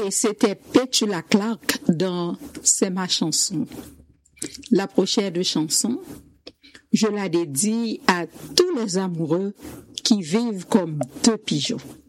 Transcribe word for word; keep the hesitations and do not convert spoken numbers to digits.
Et c'était Petula Clark dans C'est ma chanson. La prochaine de chanson, je la dédie à tous les amoureux qui vivent comme deux pigeons.